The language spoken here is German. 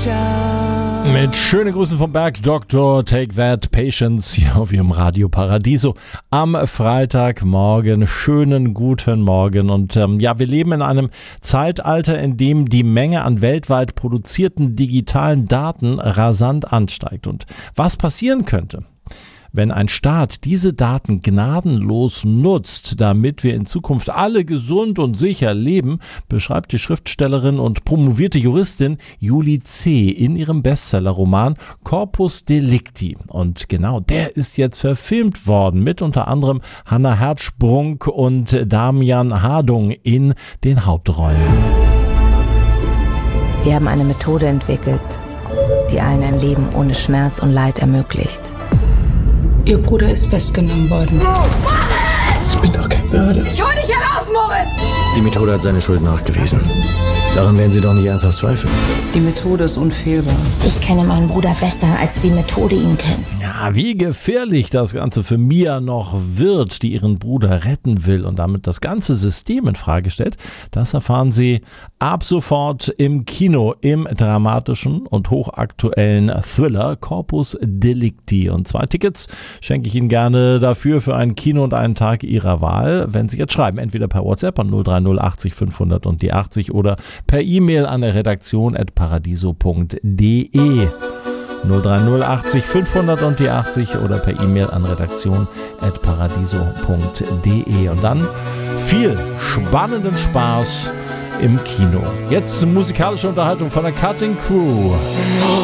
Mit schönen Grüßen vom Berg, Dr. Take That Patience hier auf Ihrem Radio Paradiso am Freitagmorgen. Schönen guten Morgen. Und wir leben in einem Zeitalter, in dem die Menge an weltweit produzierten digitalen Daten rasant ansteigt. Und was passieren könnte, wenn ein Staat diese Daten gnadenlos nutzt, damit wir in Zukunft alle gesund und sicher leben, beschreibt die Schriftstellerin und promovierte Juristin Julie C. in ihrem Bestsellerroman Corpus Delicti. Und genau der ist jetzt verfilmt worden, mit unter anderem Hannah Herzsprung und Damian Hardung in den Hauptrollen. Wir haben eine Methode entwickelt, die allen ein Leben ohne Schmerz und Leid ermöglicht. Ihr Bruder ist festgenommen worden. Ich bin doch kein Mörder. Ich hol dich heraus, Moritz! Die Methode hat seine Schuld nachgewiesen. Daran werden Sie doch nicht ernsthaft zweifeln. Die Methode ist unfehlbar. Ich kenne meinen Bruder besser, als die Methode ihn kennt. Ja, wie gefährlich das Ganze für Mia noch wird, die ihren Bruder retten will und damit das ganze System in Frage stellt, das erfahren Sie ab sofort im Kino im dramatischen und hochaktuellen Thriller Corpus Delicti. Und 2 Tickets schenke ich Ihnen gerne dafür für ein Kino und einen Tag Ihrer Wahl, wenn Sie jetzt schreiben, entweder per WhatsApp an 030 80 500 und die 80 oder per E-Mail an der redaktion@paradiso.de. 030 80 500 und die 80 oder per E-Mail an redaktion@paradiso.de. Und dann viel spannenden Spaß im Kino. Jetzt musikalische Unterhaltung von der Cutting Crew.